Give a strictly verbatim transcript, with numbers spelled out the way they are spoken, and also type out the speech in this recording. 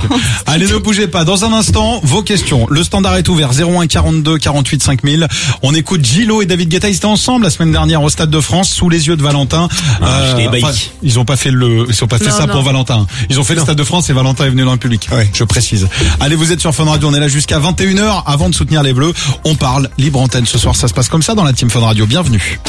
Allez, ne bougez pas. Dans un instant, vos questions. Le standard est ouvert. zéro un quarante-deux quarante-huit cinq mille. On écoute Gillo et David Guetta. Ils étaient ensemble la semaine dernière au Stade de France, sous les yeux de Valentin. Ah, euh, enfin, ils ont pas fait le, ils ont pas fait Non, ça non. pour Valentin. Ils ont fait Non. le Stade de France et Valentin est venu dans le public. Ouais. Je précise. Allez, vous êtes sur Fun Radio. On est là jusqu'à vingt et une heures. Avant de soutenir les Bleus, on parle libre antenne ce soir. Ça se passe comme ça dans la Team Fun Radio. Bienvenue.